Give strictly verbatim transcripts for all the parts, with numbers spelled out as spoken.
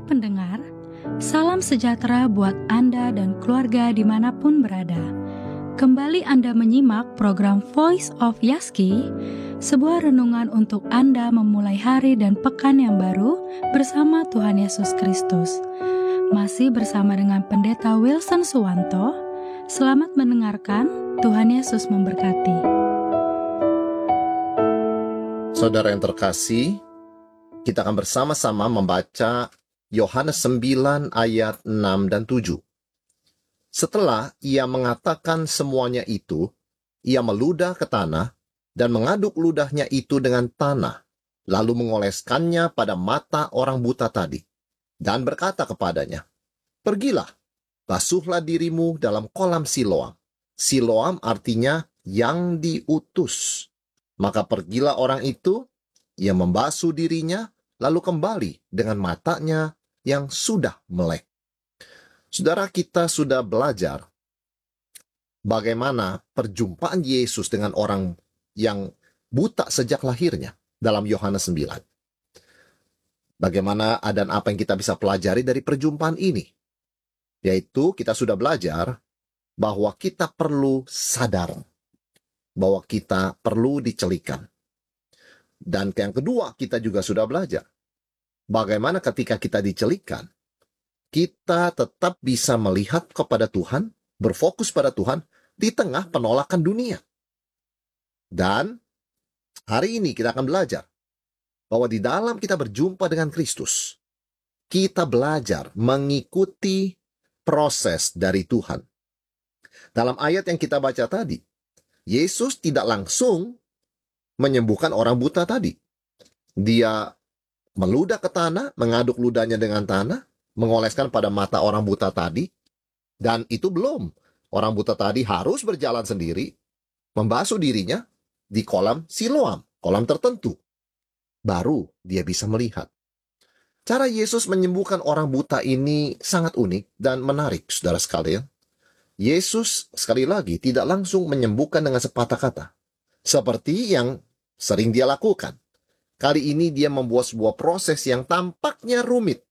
pendengar, salam sejahtera buat Anda dan keluarga dimanapun berada. Kembali Anda menyimak program Voice of Yaski, sebuah renungan untuk Anda memulai hari dan pekan yang baru bersama Tuhan Yesus Kristus. Masih bersama dengan Pendeta Wilson Suwanto. Selamat mendengarkan, Tuhan Yesus memberkati. Saudara yang terkasih, kita akan bersama-sama membaca Yohanes sembilan ayat enam dan tujuh. Setelah ia mengatakan semuanya itu, ia meludah ke tanah dan mengaduk ludahnya itu dengan tanah, lalu mengoleskannya pada mata orang buta tadi, dan berkata kepadanya, "Pergilah, basuhlah dirimu dalam kolam Siloam." Siloam artinya yang diutus. Maka pergilah orang itu, ia membasuh dirinya, lalu kembali dengan matanya yang sudah melek. Saudara, kita sudah belajar bagaimana perjumpaan Yesus dengan orang yang buta sejak lahirnya dalam Yohanes sembilan. Bagaimana dan apa yang kita bisa pelajari dari perjumpaan ini? Yaitu kita sudah belajar bahwa kita perlu sadar, bahwa kita perlu dicelikan. Dan yang kedua, kita juga sudah belajar bagaimana ketika kita dicelikan, kita tetap bisa melihat kepada Tuhan, berfokus pada Tuhan di tengah penolakan dunia. Dan hari ini kita akan belajar bahwa di dalam kita berjumpa dengan Kristus, kita belajar mengikuti proses dari Tuhan. Dalam ayat yang kita baca tadi, Yesus tidak langsung menyembuhkan orang buta tadi. Dia meludah ke tanah, mengaduk ludahnya dengan tanah, mengoleskan pada mata orang buta tadi, dan itu belum. Orang buta tadi harus berjalan sendiri, membasuh dirinya di kolam Siloam, kolam tertentu. Baru dia bisa melihat. Cara Yesus menyembuhkan orang buta ini sangat unik dan menarik, saudara sekalian. Yesus sekali lagi tidak langsung menyembuhkan dengan sepatah kata, seperti yang sering dia lakukan. Kali ini dia membuat sebuah proses yang tampaknya rumit.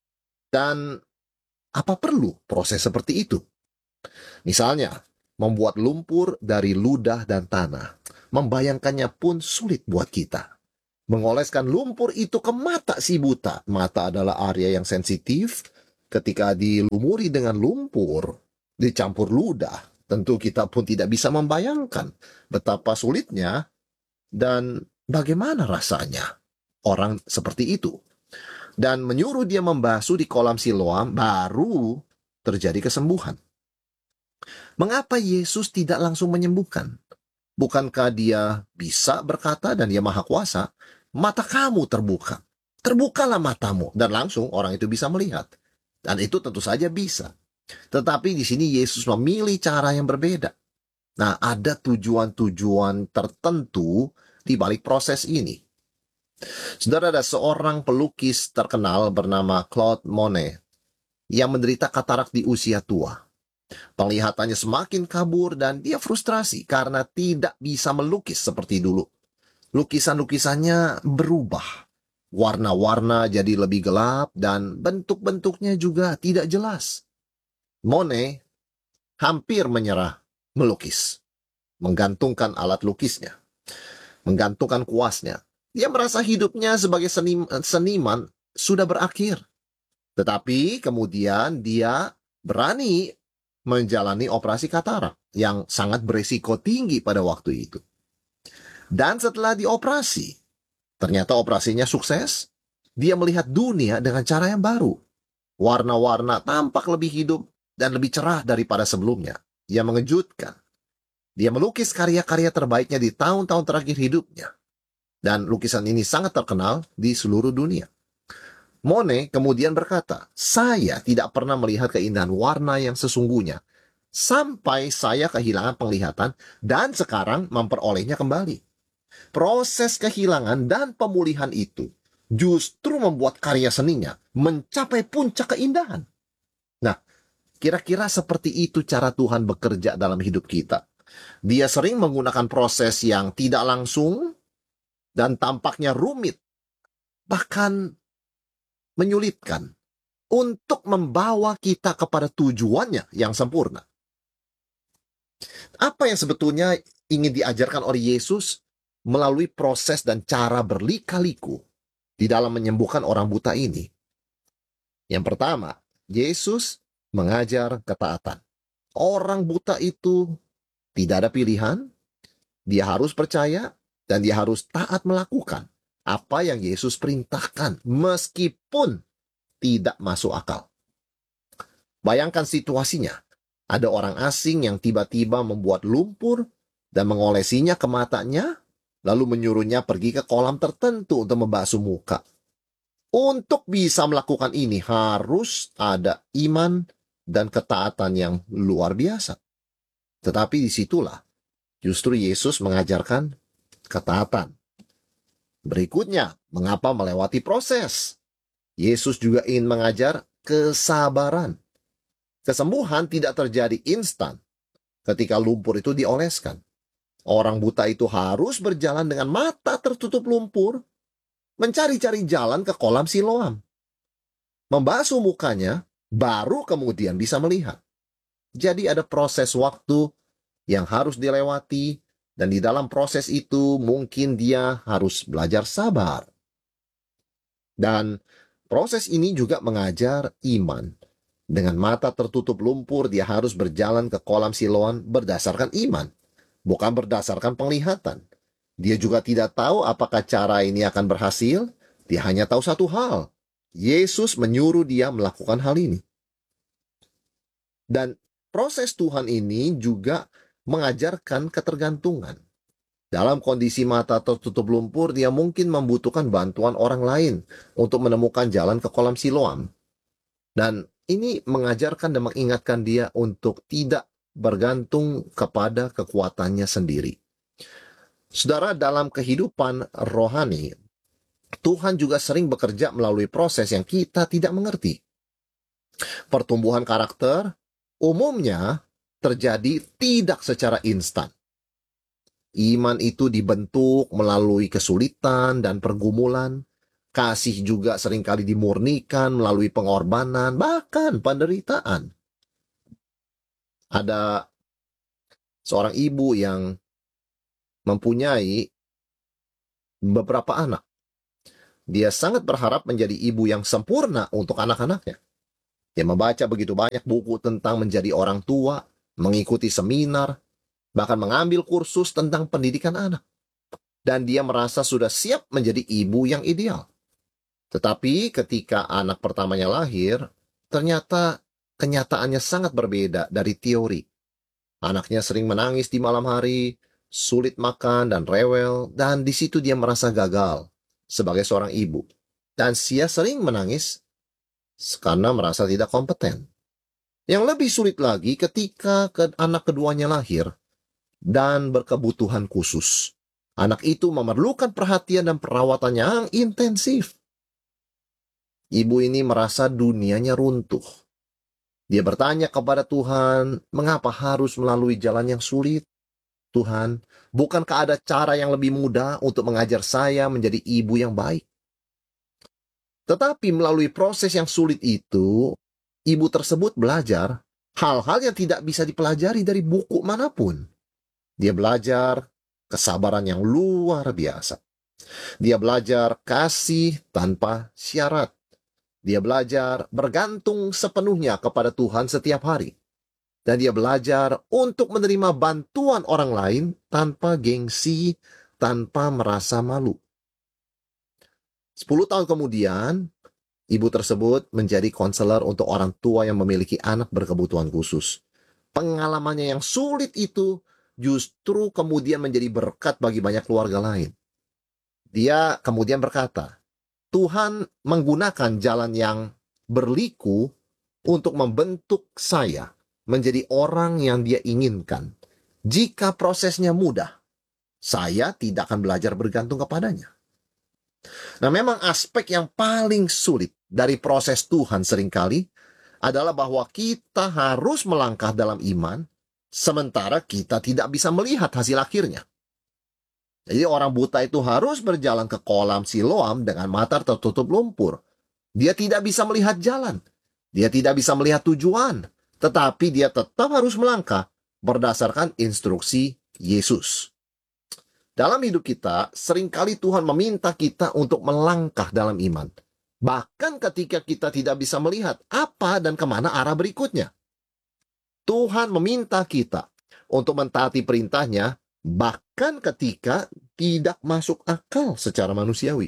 Dan apa perlu proses seperti itu? Misalnya, membuat lumpur dari ludah dan tanah. Membayangkannya pun sulit buat kita. Mengoleskan lumpur itu ke mata si buta. Mata adalah area yang sensitif. Ketika dilumuri dengan lumpur, dicampur ludah, tentu kita pun tidak bisa membayangkan betapa sulitnya dan bagaimana rasanya orang seperti itu. Dan menyuruh dia membasuh di kolam Siloam, baru terjadi kesembuhan. Mengapa Yesus tidak langsung menyembuhkan? Bukankah dia bisa berkata dan dia maha kuasa, "Mata kamu terbuka, terbukalah matamu," dan langsung orang itu bisa melihat. Dan itu tentu saja bisa. Tetapi di sini Yesus memilih cara yang berbeda. Nah, ada tujuan-tujuan tertentu di balik proses ini. Saudara, ada seorang pelukis terkenal bernama Claude Monet yang menderita katarak di usia tua. Penglihatannya semakin kabur dan dia frustrasi karena tidak bisa melukis seperti dulu. Lukisan-lukisannya berubah. Warna-warna jadi lebih gelap dan bentuk-bentuknya juga tidak jelas. Monet hampir menyerah melukis, menggantungkan alat lukisnya, menggantungkan kuasnya. Dia merasa hidupnya sebagai senim, seniman sudah berakhir. Tetapi kemudian dia berani menjalani operasi katarak yang sangat berisiko tinggi pada waktu itu. Dan setelah dioperasi, ternyata operasinya sukses. Dia melihat dunia dengan cara yang baru. Warna-warna tampak lebih hidup dan lebih cerah daripada sebelumnya. Dia mengejutkan. Dia melukis karya-karya terbaiknya di tahun-tahun terakhir hidupnya. Dan lukisan ini sangat terkenal di seluruh dunia. Monet kemudian berkata, "Saya tidak pernah melihat keindahan warna yang sesungguhnya, sampai saya kehilangan penglihatan dan sekarang memperolehnya kembali." Proses kehilangan dan pemulihan itu justru membuat karya seninya mencapai puncak keindahan. Nah, kira-kira seperti itu cara Tuhan bekerja dalam hidup kita. Dia sering menggunakan proses yang tidak langsung dan tampaknya rumit, bahkan menyulitkan. untuk membawa kita kepada tujuannya yang sempurna. Apa yang sebetulnya ingin diajarkan oleh Yesus melalui proses dan cara berlika-liku di dalam menyembuhkan orang buta ini? Yang pertama, Yesus mengajar ketaatan. Orang buta itu tidak ada pilihan, dia harus percaya dan dia harus taat melakukan apa yang Yesus perintahkan meskipun tidak masuk akal. Bayangkan situasinya. Ada orang asing yang tiba-tiba membuat lumpur dan mengolesinya ke matanya, lalu menyuruhnya pergi ke kolam tertentu untuk membasuh muka. Untuk bisa melakukan ini harus ada iman dan ketaatan yang luar biasa. Tetapi disitulah justru Yesus mengajarkan ketaatan. Berikutnya, mengapa melewati proses? Yesus juga ingin mengajar kesabaran. Kesembuhan tidak terjadi instan ketika lumpur itu dioleskan. Orang buta itu harus berjalan dengan mata tertutup lumpur, mencari-cari jalan ke kolam Siloam. Membasuh mukanya, baru kemudian bisa melihat. Jadi ada proses waktu yang harus dilewati, dan di dalam proses itu mungkin dia harus belajar sabar. Dan proses ini juga mengajar iman. Dengan mata tertutup lumpur, dia harus berjalan ke kolam Siloam berdasarkan iman, bukan berdasarkan penglihatan. Dia juga tidak tahu apakah cara ini akan berhasil. Dia hanya tahu satu hal. Yesus menyuruh dia melakukan hal ini. Dan proses Tuhan ini juga mengajarkan ketergantungan. Dalam kondisi mata tertutup lumpur, dia mungkin membutuhkan bantuan orang lain untuk menemukan jalan ke kolam Siloam. Dan ini mengajarkan dan mengingatkan dia untuk tidak bergantung kepada kekuatannya sendiri. Saudara, dalam kehidupan rohani, Tuhan juga sering bekerja melalui proses yang kita tidak mengerti. Pertumbuhan karakter umumnya terjadi tidak secara instan. Iman itu dibentuk melalui kesulitan dan pergumulan. Kasih juga seringkali dimurnikan melalui pengorbanan, bahkan penderitaan. Ada seorang ibu yang mempunyai beberapa anak. Dia sangat berharap menjadi ibu yang sempurna untuk anak-anaknya. Dia membaca begitu banyak buku tentang menjadi orang tua, mengikuti seminar, bahkan mengambil kursus tentang pendidikan anak. Dan dia merasa sudah siap menjadi ibu yang ideal. Tetapi ketika anak pertamanya lahir, ternyata kenyataannya sangat berbeda dari teori. Anaknya sering menangis di malam hari, sulit makan dan rewel, dan di situ dia merasa gagal sebagai seorang ibu. Dan dia sering menangis karena merasa tidak kompeten. Yang lebih sulit lagi ketika anak keduanya lahir dan berkebutuhan khusus. Anak itu memerlukan perhatian dan perawatan yang intensif. Ibu ini merasa dunianya runtuh. Dia bertanya kepada Tuhan, mengapa harus melalui jalan yang sulit? Tuhan, bukankah ada cara yang lebih mudah untuk mengajar saya menjadi ibu yang baik? Tetapi melalui proses yang sulit itu, ibu tersebut belajar hal-hal yang tidak bisa dipelajari dari buku manapun. Dia belajar kesabaran yang luar biasa. Dia belajar kasih tanpa syarat. Dia belajar bergantung sepenuhnya kepada Tuhan setiap hari. Dan dia belajar untuk menerima bantuan orang lain tanpa gengsi, tanpa merasa malu. Sepuluh tahun kemudian, ibu tersebut menjadi konselor untuk orang tua yang memiliki anak berkebutuhan khusus. Pengalamannya yang sulit itu justru kemudian menjadi berkat bagi banyak keluarga lain. Dia kemudian berkata, Tuhan menggunakan jalan yang berliku untuk membentuk saya menjadi orang yang dia inginkan. Jika prosesnya mudah, saya tidak akan belajar bergantung kepadanya. Nah, memang aspek yang paling sulit dari proses Tuhan seringkali adalah bahwa kita harus melangkah dalam iman, sementara kita tidak bisa melihat hasil akhirnya. Jadi orang buta itu harus berjalan ke kolam Siloam dengan mata tertutup lumpur. Dia tidak bisa melihat jalan. Dia tidak bisa melihat tujuan, tetapi dia tetap harus melangkah berdasarkan instruksi Yesus. Dalam hidup kita, seringkali Tuhan meminta kita untuk melangkah dalam iman. Bahkan ketika kita tidak bisa melihat apa dan kemana arah berikutnya. Tuhan meminta kita untuk mentaati perintahnya, bahkan ketika tidak masuk akal secara manusiawi.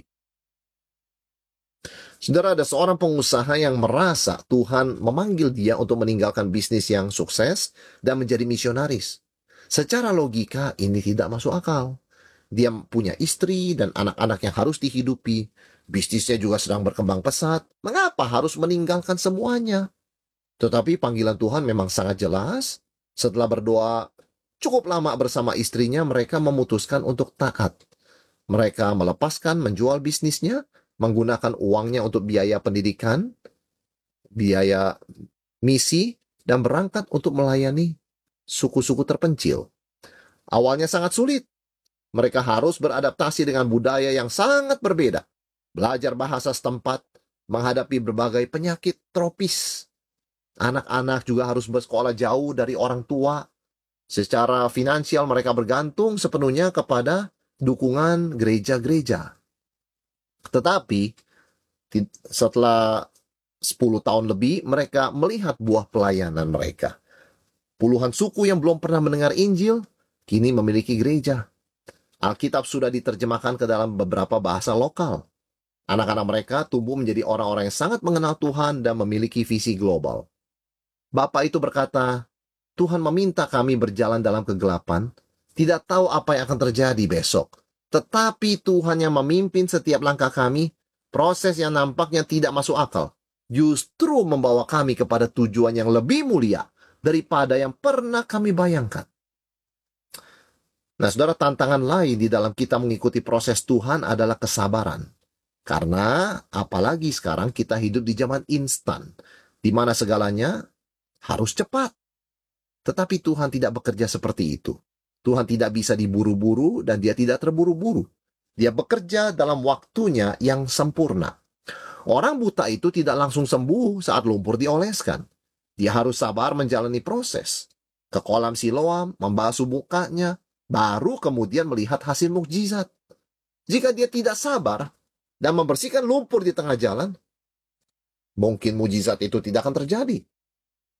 Saudara, ada seorang pengusaha yang merasa Tuhan memanggil dia untuk meninggalkan bisnis yang sukses dan menjadi misionaris. Secara logika, ini tidak masuk akal. Dia punya istri dan anak-anak yang harus dihidupi. Bisnisnya juga sedang berkembang pesat. Mengapa harus meninggalkan semuanya? Tetapi panggilan Tuhan memang sangat jelas. Setelah berdoa cukup lama bersama istrinya, mereka memutuskan untuk taat. Mereka melepaskan menjual bisnisnya, menggunakan uangnya untuk biaya pendidikan, biaya misi, dan berangkat untuk melayani suku-suku terpencil. Awalnya sangat sulit. Mereka harus beradaptasi dengan budaya yang sangat berbeda, belajar bahasa setempat, menghadapi berbagai penyakit tropis. Anak-anak juga harus bersekolah jauh dari orang tua. Secara finansial mereka bergantung sepenuhnya kepada dukungan gereja-gereja. Tetapi setelah sepuluh tahun lebih, mereka melihat buah pelayanan mereka. Puluhan suku yang belum pernah mendengar Injil kini memiliki gereja. Alkitab sudah diterjemahkan ke dalam beberapa bahasa lokal. Anak-anak mereka tumbuh menjadi orang-orang yang sangat mengenal Tuhan dan memiliki visi global. Bapak itu berkata, Tuhan meminta kami berjalan dalam kegelapan, tidak tahu apa yang akan terjadi besok. Tetapi Tuhan yang memimpin setiap langkah kami, proses yang nampaknya tidak masuk akal, justru membawa kami kepada tujuan yang lebih mulia daripada yang pernah kami bayangkan. Nah, saudara, tantangan lain di dalam kita mengikuti proses Tuhan adalah kesabaran. Karena apalagi sekarang kita hidup di zaman instan, di mana segalanya harus cepat. Tetapi Tuhan tidak bekerja seperti itu. Tuhan tidak bisa diburu-buru dan dia tidak terburu-buru. Dia bekerja dalam waktunya yang sempurna. Orang buta itu tidak langsung sembuh saat lumpur dioleskan. Dia harus sabar menjalani proses. Ke kolam Siloam, membasuh mukanya, baru kemudian melihat hasil mukjizat. Jika dia tidak sabar dan membersihkan lumpur di tengah jalan, mungkin mukjizat itu tidak akan terjadi.